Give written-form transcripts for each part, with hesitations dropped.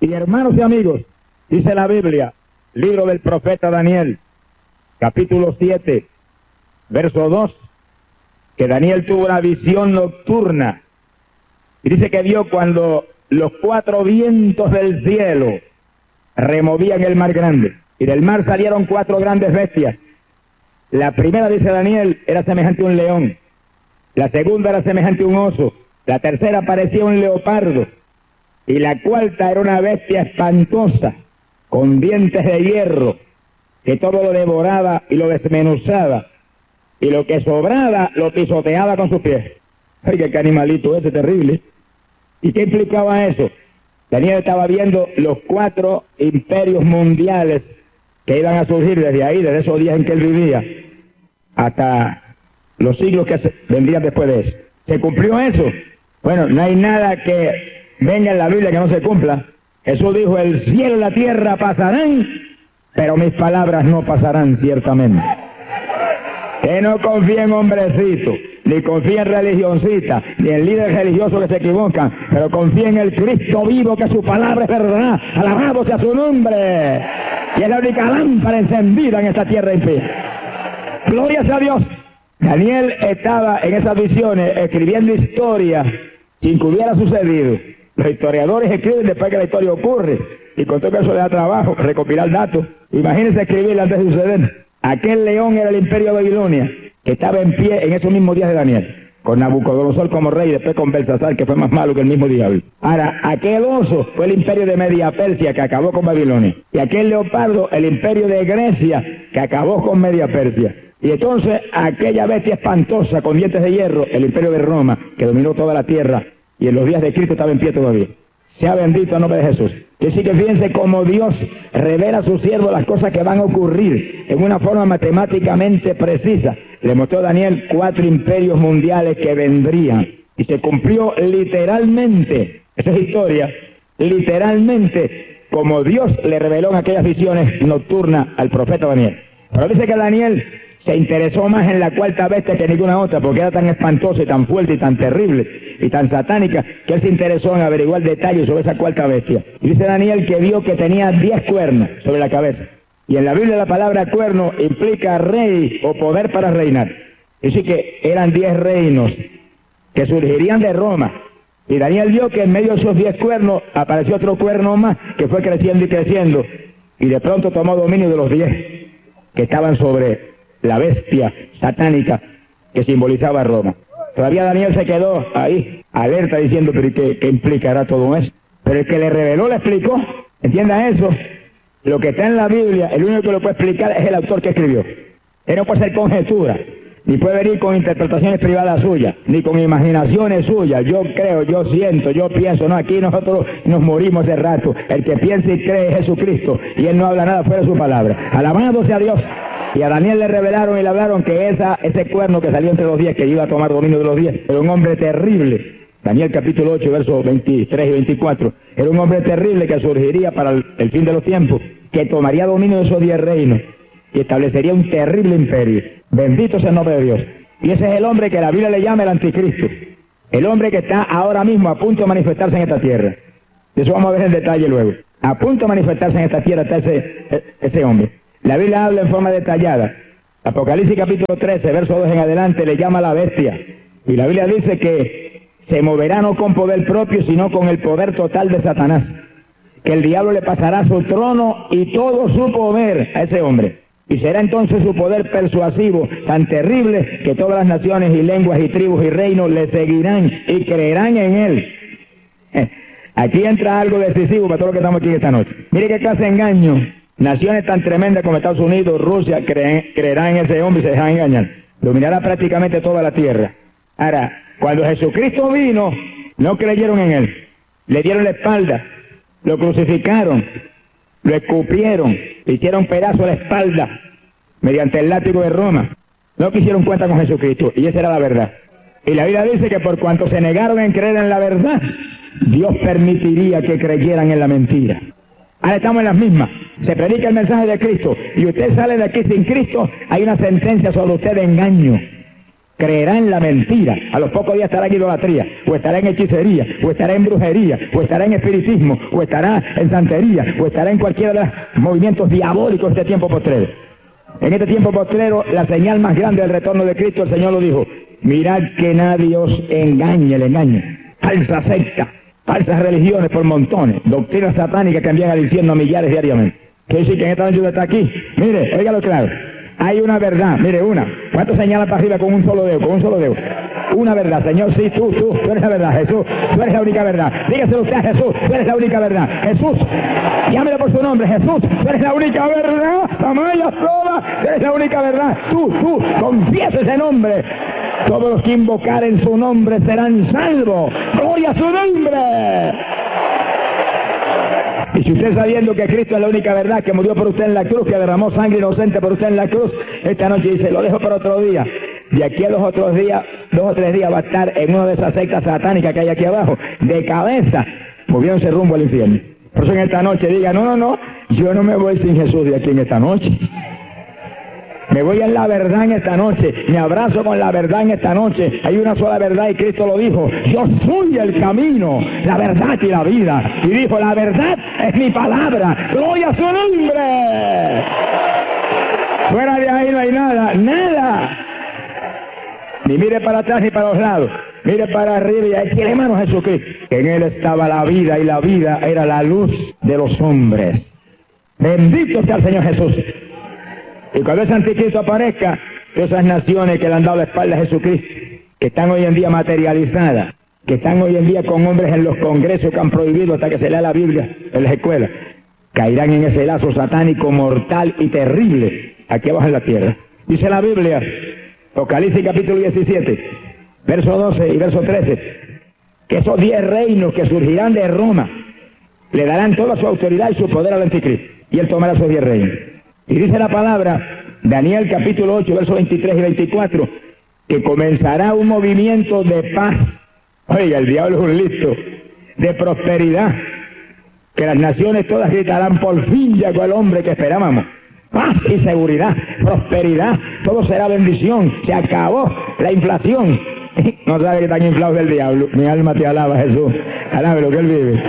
Y hermanos y amigos, dice la Biblia, libro del profeta Daniel, capítulo 7, verso 2, que Daniel tuvo una visión nocturna. Y dice que vio cuando los 4 vientos del cielo removían el mar grande. Y del mar salieron 4 grandes bestias. La primera, dice Daniel, era semejante a un león. La segunda era semejante a un oso. La tercera parecía un leopardo. Y la cuarta era una bestia espantosa, con dientes de hierro, que todo lo devoraba y lo desmenuzaba. Y lo que sobraba lo pisoteaba con sus pies. ¡Ay, qué animalito ese terrible! ¿Y qué implicaba eso? Daniel estaba viendo los 4 imperios mundiales que iban a surgir desde ahí, desde esos días en que él vivía, hasta los siglos que vendrían después de eso. ¿Se cumplió eso? Bueno, no hay nada que venga en la Biblia que no se cumpla. Jesús dijo, el cielo y la tierra pasarán, pero mis palabras no pasarán ciertamente. Que no confía en hombrecitos, ni confía en religioncitas, ni en líderes religiosos que se equivocan, pero confía en el Cristo vivo, que su palabra es verdad. Alabado sea su nombre. Y es la única lámpara encendida en esta tierra impía. Gloria sea a Dios. Daniel estaba en esas visiones escribiendo historias sin que hubiera sucedido. Los historiadores escriben después que la historia ocurre, y con todo eso le da trabajo recopilar datos. Imagínense escribirla antes de suceder. Aquel león era el imperio de Babilonia, que estaba en pie en esos mismos días de Daniel, con Nabucodonosor como rey y después con Belsasar, que fue más malo que el mismo diablo. Ahora, aquel oso fue el imperio de Media Persia, que acabó con Babilonia. Y aquel leopardo, el imperio de Grecia, que acabó con Media Persia. Y entonces, aquella bestia espantosa con dientes de hierro, el imperio de Roma, que dominó toda la tierra, y en los días de Cristo estaba en pie todavía. Sea bendito el nombre de Jesús. Y así que fíjense cómo Dios revela a sus siervos las cosas que van a ocurrir en una forma matemáticamente precisa. Le mostró a Daniel 4 imperios mundiales que vendrían. Y se cumplió literalmente, esa es historia, literalmente como Dios le reveló en aquellas visiones nocturnas al profeta Daniel. Pero dice que Daniel se interesó más en la cuarta bestia que ninguna otra, porque era tan espantosa y tan fuerte y tan terrible y tan satánica, que él se interesó en averiguar detalles sobre esa cuarta bestia. Y dice Daniel que vio que tenía 10 cuernos sobre la cabeza. Y en la Biblia la palabra cuerno implica rey o poder para reinar. Dice que eran 10 reinos que surgirían de Roma. Y Daniel vio que en medio de esos 10 cuernos apareció otro cuerno más, que fue creciendo y creciendo. Y de pronto tomó dominio de los 10 que estaban sobre la bestia satánica que simbolizaba a Roma. Todavía Daniel se quedó ahí, alerta, diciendo, pero ¿qué implicará todo eso? Pero el que le reveló le explicó. Entienda eso. Lo que está en la Biblia, el único que lo puede explicar es el autor que escribió. Él no puede ser conjetura, ni puede venir con interpretaciones privadas suyas, ni con imaginaciones suyas. Yo creo, yo siento, yo pienso. No, aquí nosotros nos morimos de rato. El que piensa y cree es Jesucristo, y él no habla nada fuera de su palabra. Alabado sea Dios. Y a Daniel le revelaron y le hablaron que ese cuerno que salió entre los 10, que iba a tomar dominio de los 10, era un hombre terrible. Daniel capítulo 8, versos 23 y 24. Era un hombre terrible que surgiría para el fin de los tiempos, que tomaría dominio de esos 10 reinos y establecería un terrible imperio. Bendito sea el nombre de Dios. Y ese es el hombre que la Biblia le llama el anticristo. El hombre que está ahora mismo a punto de manifestarse en esta tierra. De eso vamos a ver en detalle luego. A punto de manifestarse en esta tierra está ese hombre. La Biblia habla en forma detallada. Apocalipsis capítulo 13, verso 2 en adelante, le llama la bestia. Y la Biblia dice que se moverá no con poder propio, sino con el poder total de Satanás. Que el diablo le pasará su trono y todo su poder a ese hombre. Y será entonces su poder persuasivo tan terrible que todas las naciones y lenguas y tribus y reinos le seguirán y creerán en él. Aquí entra algo decisivo para todos los que estamos aquí esta noche. Mire qué clase de engaño. Naciones tan tremendas como Estados Unidos, Rusia, creerán en ese hombre y se dejarán engañar. Dominará prácticamente toda la tierra. Ahora, cuando Jesucristo vino, no creyeron en él. Le dieron la espalda, lo crucificaron, lo escupieron, le hicieron pedazo de la espalda mediante el látigo de Roma. No quisieron cuenta con Jesucristo, y esa era la verdad. Y la Biblia dice que por cuanto se negaron en creer en la verdad, Dios permitiría que creyeran en la mentira. Ahora estamos en las mismas. Se predica el mensaje de Cristo y usted sale de aquí sin Cristo, hay una sentencia sobre usted de engaño. creerá en la mentira. A los pocos días estará en idolatría, o estará en hechicería, o estará en brujería, o estará en espiritismo, o estará en santería, o estará en cualquiera de los movimientos diabólicos de este tiempo postrero. En este tiempo postrero, la señal más grande del retorno de Cristo, el Señor lo dijo: mirad que nadie os engañe, le engañe. Falsa secta, falsas religiones por montones, doctrinas satánicas que envían al infierno a millares diariamente. ¿Qué decir que en esta noche usted está aquí? Mire, óigalo claro. Hay una verdad, mire, una. ¿Cuánto señala para arriba con un solo dedo? Con un solo dedo. Una verdad, Señor, sí, tú eres la verdad, Jesús, tú eres la única verdad. Dígaselo usted a Jesús, tú eres la única verdad. Jesús, llámelo por su nombre, Jesús, tú eres la única verdad. Samaya, Soba, tú eres la única verdad. Tú, confiesa ese nombre. Todos los que invocaren su nombre serán salvos. ¡Gloria a su nombre! Y si usted sabiendo que Cristo es la única verdad, que murió por usted en la cruz, que derramó sangre inocente por usted en la cruz, esta noche dice, lo dejo para otro día. Y aquí a 2 o 3 días va a estar en una de esas sectas satánicas que hay aquí abajo, de cabeza, moviéndose rumbo al infierno. Por eso en esta noche diga, no, yo no me voy sin Jesús de aquí en esta noche. Me voy en la verdad en esta noche, me abrazo con la verdad en esta noche. Hay una sola verdad y Cristo lo dijo: yo soy el camino, la verdad y la vida. Y dijo, la verdad es mi palabra. ¡Gloria a su nombre! Fuera de ahí no hay nada. Ni mire para atrás ni para los lados. Mire para arriba y échale mano a Jesucristo. En él estaba la vida y la vida era la luz de los hombres. Bendito sea el Señor Jesús. Y cuando ese anticristo aparezca, todas esas naciones que le han dado la espalda a Jesucristo, que están hoy en día materializadas, que están hoy en día con hombres en los congresos que han prohibido hasta que se lea la Biblia en las escuelas, caerán en ese lazo satánico mortal y terrible aquí abajo en la tierra. Dice la Biblia, Apocalipsis capítulo 17, verso 12 y verso 13, que esos 10 reinos que surgirán de Roma le darán toda su autoridad y su poder al anticristo, y él tomará esos 10 reinos. Y dice la palabra, Daniel capítulo 8, versos 23 y 24, que comenzará un movimiento de paz. Oiga, el diablo es un listo, de prosperidad, que las naciones todas gritarán, por fin llegó el hombre que esperábamos. Paz y seguridad, prosperidad, todo será bendición, se acabó la inflación. No sabe que están inflados del diablo. Mi alma te alaba, Jesús, alabe lo que él vive.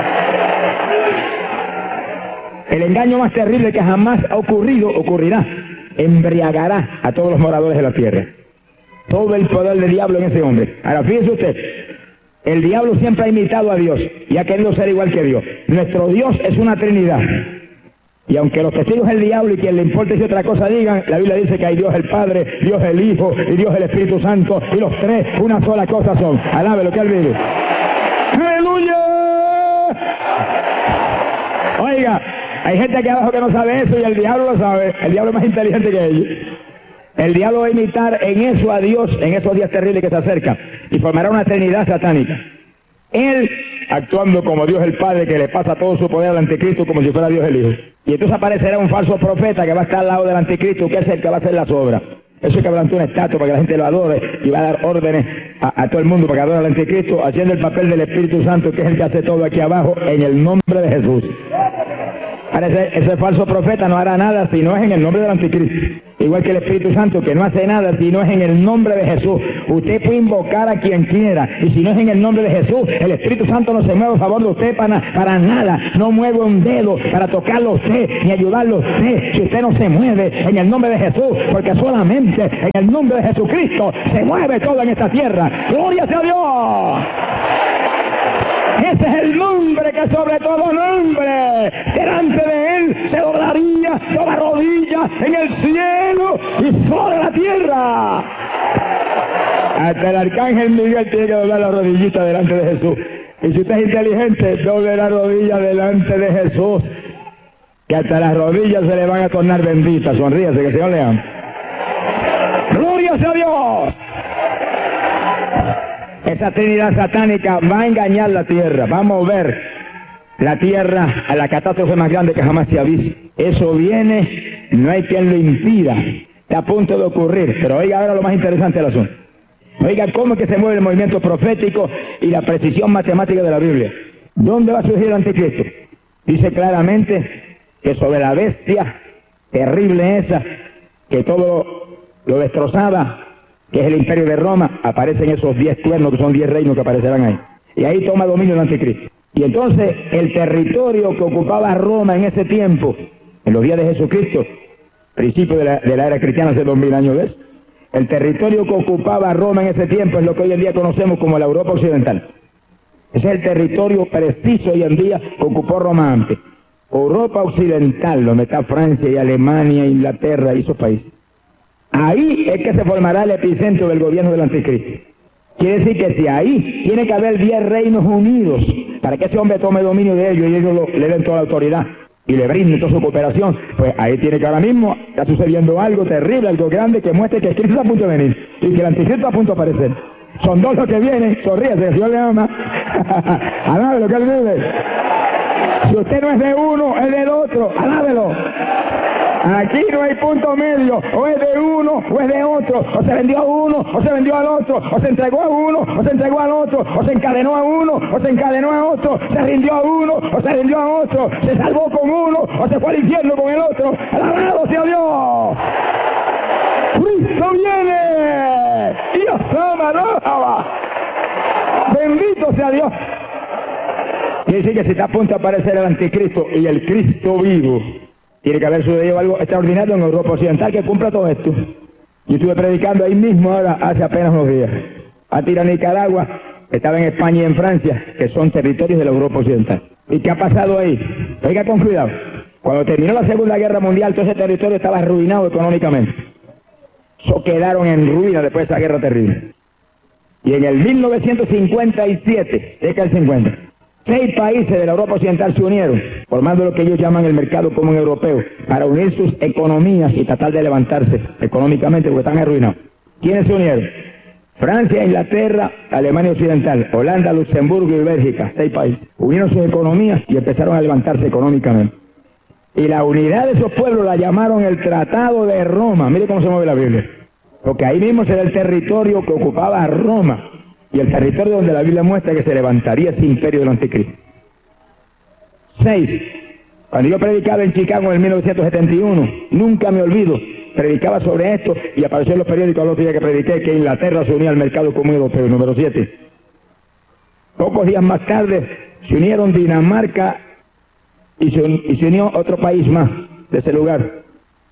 El engaño más terrible que jamás ha ocurrido, ocurrirá. Embriagará a todos los moradores de la tierra. Todo el poder del diablo en ese hombre. Ahora, fíjese usted, el diablo siempre ha imitado a Dios y ha querido ser igual que Dios. Nuestro Dios es una Trinidad. Y aunque los testigos del diablo y quien le importe si otra cosa digan, la Biblia dice que hay Dios el Padre, Dios el Hijo y Dios el Espíritu Santo, y los tres una sola cosa son. Alabe lo que él vive. ¡Aleluya! Oiga, hay gente aquí abajo que no sabe eso y el diablo lo sabe. El diablo es más inteligente que ellos. El diablo va a imitar en eso a Dios en esos días terribles que se acercan y formará una trinidad satánica. Él actuando como Dios el Padre, que le pasa todo su poder al anticristo como si fuera Dios el Hijo. Y entonces aparecerá un falso profeta que va a estar al lado del anticristo, que es el que va a hacer las obras. Eso es que levantó una estatua para que la gente lo adore y va a dar órdenes a todo el mundo para que adore al anticristo, haciendo el papel del Espíritu Santo, que es el que hace todo aquí abajo en el nombre de Jesús. Ahora ese falso profeta no hará nada si no es en el nombre del anticristo. Igual que el Espíritu Santo, que no hace nada si no es en el nombre de Jesús. Usted puede invocar a quien quiera, y si no es en el nombre de Jesús, el Espíritu Santo no se mueve a favor de usted para nada. No mueve un dedo para tocarlo a usted, ni ayudarlo a usted, si usted no se mueve en el nombre de Jesús, porque solamente en el nombre de Jesucristo se mueve todo en esta tierra. ¡Gloria sea a Dios! Ese es el nombre que sobre todo nombre, delante de él se doblaría toda rodilla en el cielo y sobre la tierra. Hasta el arcángel Miguel tiene que doblar la rodillita delante de Jesús. Y si usted es inteligente, doble la rodilla delante de Jesús, que hasta las rodillas se le van a tornar benditas. Sonríase, que el Señor le ama. ¡Gloria sea a Dios! Esa trinidad satánica va a engañar la tierra, va a mover la tierra a la catástrofe más grande que jamás se ha visto. Eso viene, no hay quien lo impida, está a punto de ocurrir. Pero oiga ahora lo más interesante del asunto. Oiga cómo es que se mueve el movimiento profético y la precisión matemática de la Biblia. ¿Dónde va a surgir el anticristo? Dice claramente que sobre la bestia terrible esa, que todo lo destrozaba, que es el imperio de Roma, aparecen esos 10 cuernos, que son 10 reinos que aparecerán ahí. Y ahí toma dominio el anticristo. Y entonces el territorio que ocupaba Roma en ese tiempo, en los días de Jesucristo, principio de la era cristiana, hace 2000 años de eso, el territorio que ocupaba Roma en ese tiempo es lo que hoy en día conocemos como la Europa Occidental. Ese es el territorio preciso hoy en día que ocupó Roma antes. Europa Occidental, donde está Francia y Alemania, Inglaterra y esos países. Ahí es que se formará el epicentro del gobierno del anticristo. Quiere decir que si ahí tiene que haber 10 reinos unidos para que ese hombre tome dominio de ellos y ellos le den toda la autoridad y le brinden toda su cooperación, pues ahí tiene que ahora mismo está sucediendo algo terrible, algo grande que muestre que Cristo está a punto de venir y que el anticristo está a punto de aparecer. Son dos los que vienen, sonríese, el Señor le ama. Alábelo, que él vive. Si usted no es de uno, es del otro, alábelo. Aquí no hay punto medio, o es de uno o es de otro, o se vendió a uno, o se vendió al otro, o se entregó a uno, o se entregó al otro, o se encadenó a uno, o se encadenó a otro, se rindió a uno, o se rindió a otro, se salvó con uno, o se fue al infierno con el otro. ¡Alabado sea Dios! ¡Cristo viene! ¡Dios ama, alaba! ¡Bendito sea Dios! Quiere decir que si está a punto de aparecer el anticristo y el Cristo vivo, tiene que haber sucedido algo extraordinario en Europa Occidental que cumpla todo esto. Yo estuve predicando ahí mismo ahora, hace apenas unos días. Antes de ir a Nicaragua, estaba en España y en Francia, que son territorios de la Europa Occidental. ¿Y qué ha pasado ahí? Oiga con cuidado. Cuando terminó la Segunda Guerra Mundial, todo ese territorio estaba arruinado económicamente. Eso quedaron en ruina después de esa guerra terrible. Y en el 1957, década del 50, 6 países de la Europa Occidental se unieron, formando lo que ellos llaman el mercado común europeo, para unir sus economías y tratar de levantarse económicamente porque están arruinados. ¿Quiénes se unieron? Francia, Inglaterra, Alemania Occidental, Holanda, Luxemburgo y Bélgica, 6 países. Unieron sus economías y empezaron a levantarse económicamente. Y la unidad de esos pueblos la llamaron el Tratado de Roma. Mire cómo se mueve la Biblia. Porque ahí mismo será el territorio que ocupaba Roma. Y el territorio donde la Biblia muestra que se levantaría ese imperio del anticristo. 6. Cuando yo predicaba en Chicago en 1971, nunca me olvido, predicaba sobre esto y apareció en los periódicos los días que prediqué que Inglaterra se unía al mercado común europeo. Número 7. Pocos días más tarde se unieron Dinamarca y se unió otro país más de ese lugar.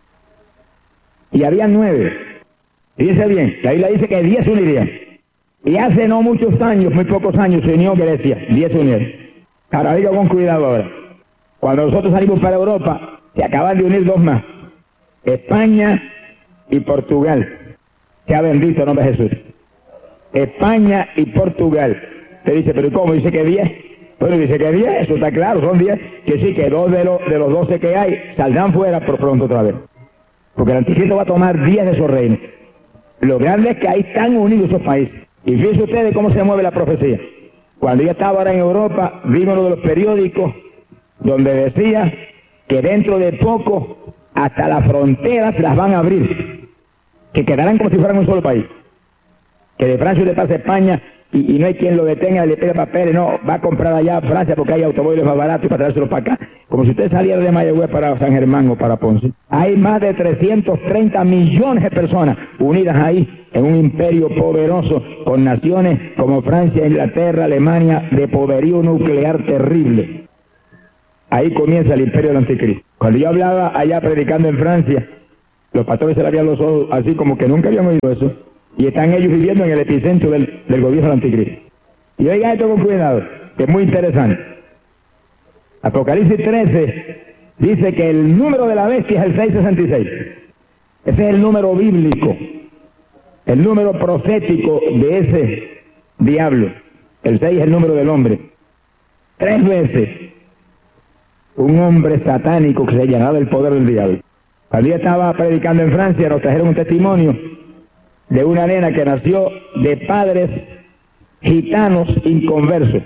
Y había 9. Fíjense bien, la Biblia dice que 10 se unirían. Y hace no muchos años, muy pocos años, se unió Grecia, 10 se unieron. Ahora digo con cuidado ahora. Cuando nosotros salimos para Europa, se acaban de unir 2 más. España y Portugal. Sea bendito el nombre de Jesús. España y Portugal. Te dice, pero ¿cómo? Dice que 10. Bueno, dice que 10, eso está claro, son 10. Que sí, que 2 de los 12 que hay saldrán fuera por pronto otra vez. Porque el anticristo va a tomar 10 de esos reinos. Lo grande es que ahí están unidos esos países. Y fíjense ustedes cómo se mueve la profecía. Cuando yo estaba ahora en Europa, vimos uno de los periódicos donde decía que dentro de poco hasta las fronteras las van a abrir, que quedarán como si fueran un solo país. Que de Francia usted pasa a España y no hay quien lo detenga, le pide papeles, no, va a comprar allá a Francia porque hay automóviles más baratos y para traérselos para acá. Como si usted saliera de Mayagüez para San Germán o para Ponce. Hay más de 330 millones de personas unidas ahí en un imperio poderoso con naciones como Francia, Inglaterra, Alemania, de poderío nuclear terrible. Ahí comienza el imperio del anticristo. Cuando yo hablaba allá predicando en Francia, los pastores se le abrían los ojos así como que nunca habían oído eso. Y están ellos viviendo en el epicentro del gobierno del anticristo. Y oiga esto con cuidado, que es muy interesante. Apocalipsis 13 dice que el número de la bestia es el 666. Ese es el número bíblico, el número profético de ese diablo. El 6 es el número del hombre. 3 veces un hombre satánico que se llenaba del poder del diablo. Cuando yo estaba predicando en Francia, nos trajeron un testimonio de una nena que nació de padres gitanos inconversos.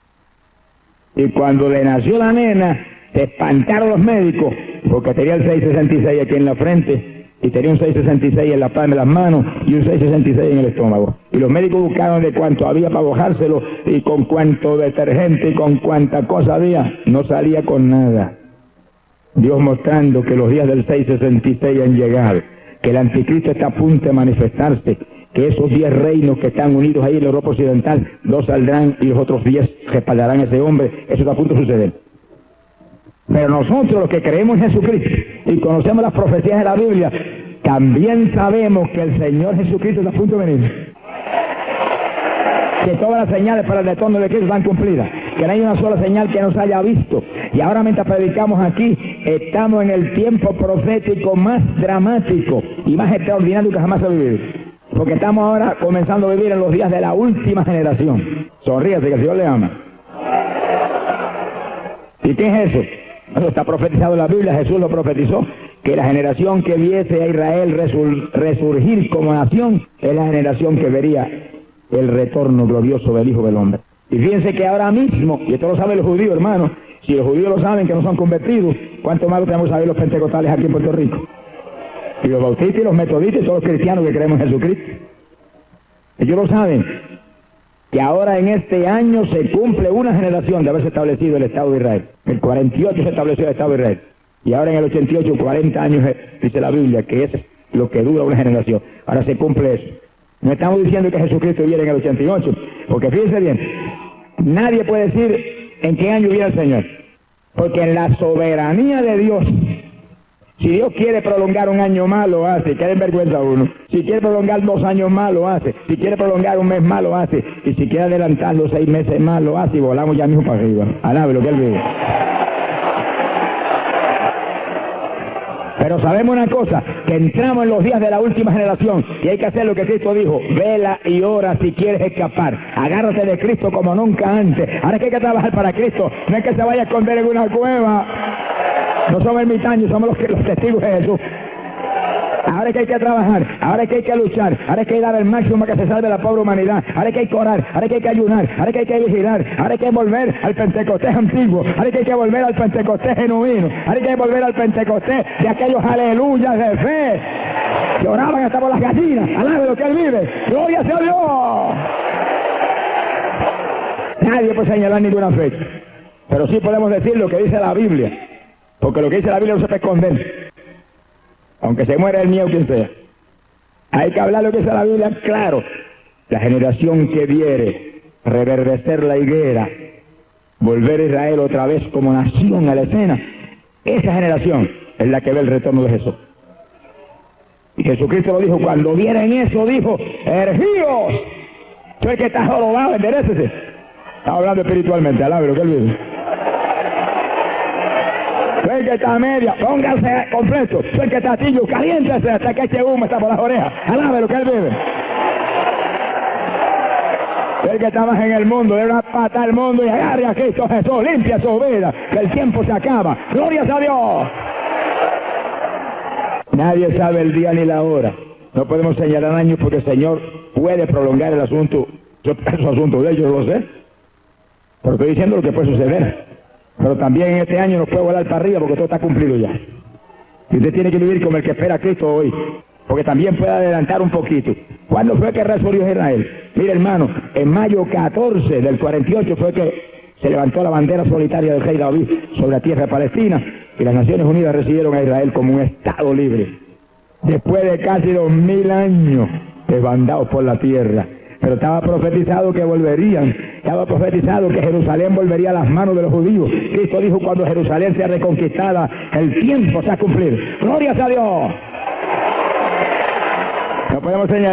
Y cuando le nació la nena, se espantaron los médicos, porque tenía el 666 aquí en la frente, y tenía un 666 en la palma de las manos, y un 666 en el estómago. Y los médicos buscaron de cuánto había para bajárselo, y con cuánto detergente, y con cuánta cosa había, no salía con nada. Dios mostrando que los días del 666 han llegado, que el anticristo está a punto de manifestarse, que esos 10 reinos que están unidos ahí en la Europa Occidental, 2 saldrán y los otros 10 respaldarán a ese hombre. Eso está a punto de suceder. Pero nosotros, los que creemos en Jesucristo y conocemos las profecías de la Biblia, también sabemos que el Señor Jesucristo está a punto de venir. Que todas las señales para el retorno de Cristo están cumplidas. Que no hay una sola señal que nos haya visto. Y ahora mientras predicamos aquí, estamos en el tiempo profético más dramático y más extraordinario que jamás se ha vivido. Porque estamos ahora comenzando a vivir en los días de la última generación. Sonríase, que el Señor le ama. ¿Y qué es eso? Eso está profetizado en la Biblia. Jesús lo profetizó, que la generación que viese a Israel resurgir como nación es la generación que vería el retorno glorioso del Hijo del Hombre. Y fíjense que ahora mismo, y esto lo saben los judíos, hermanos, si los judíos lo saben que no son convertidos, ¿cuánto más lo tenemos que saber los pentecostales aquí en Puerto Rico? Y los bautistas y los metodistas y todos los cristianos que creemos en Jesucristo. Ellos lo saben, que ahora en este año se cumple una generación de haberse establecido el Estado de Israel. En el 48 se estableció el Estado de Israel. Y ahora en el 88, 40 años, dice la Biblia, que es lo que dura una generación. Ahora se cumple eso. No estamos diciendo que Jesucristo viene en el 88, porque fíjense bien, nadie puede decir en qué año viene el Señor, porque en la soberanía de Dios, si Dios quiere prolongar un año más, lo hace, que den vergüenza a uno. Si quiere prolongar 2 años más, lo hace. Si quiere prolongar 1 mes más, lo hace. Y si quiere adelantar los 6 meses más, lo hace, y volamos ya mismo para arriba. Alabe lo que Él vive. Pero sabemos una cosa, que entramos en los días de la última generación y hay que hacer lo que Cristo dijo: vela y ora si quieres escapar. Agárrate de Cristo como nunca antes. Ahora es que hay que trabajar para Cristo, no es que se vaya a esconder en una cueva. No somos ermitaños, somos los testigos de Jesús. Ahora es que hay que trabajar, ahora es que hay que luchar, ahora es que hay que dar el máximo que se salve la pobre humanidad, ahora es que hay que orar, ahora es que hay que ayunar, ahora es que hay que vigilar, ahora es que hay que volver al Pentecostés antiguo, ahora es que hay que volver al Pentecostés genuino, ahora es que hay que volver al Pentecostés de aquellos aleluyas de fe que oraban hasta por las gallinas. Alabe lo que Él vive, gloria sea a Dios. Nadie puede señalar ninguna fecha, pero sí podemos decir lo que dice la Biblia, porque lo que dice la Biblia no se puede esconder. Aunque se muera el mío quien sea. Hay que hablar lo que dice la Biblia, claro. La generación que viere reverdecer la higuera, volver a Israel otra vez como nación a la escena, esa generación es la que ve el retorno de Jesús. Y Jesucristo lo dijo, cuando vieran eso, dijo: ergíos, tú el que está jorobado, enderécese. Está hablando espiritualmente, alabe lo que Él vive. El que está a media, póngase completo. El que está tillo, caliéntese hasta que eche humo está por las orejas. Alabe lo que Él vive. El que está más en el mundo, debe una pata al mundo y agarre a Cristo Jesús, limpia su vida, que el tiempo se acaba. ¡Glorias a Dios! Nadie sabe el día ni la hora. No podemos señalar años porque el Señor puede prolongar el asunto. Es asunto de ellos, lo sé. Pero estoy diciendo lo que puede suceder. Pero también en este año nos puede volar para arriba porque todo está cumplido ya. Y usted tiene que vivir como el que espera a Cristo hoy, porque también puede adelantar un poquito. ¿Cuándo fue que resurgió Israel? Mire, hermano, en mayo 14 del 48 fue que se levantó la bandera solitaria del rey David sobre la tierra de Palestina y las Naciones Unidas recibieron a Israel como un estado libre. Después de casi 2000 años desbandados por la tierra. Pero estaba profetizado que volverían, estaba profetizado que Jerusalén volvería a las manos de los judíos. Cristo dijo: cuando Jerusalén sea reconquistada, el tiempo se ha cumplido. ¡Glorias a Dios! No podemos señalar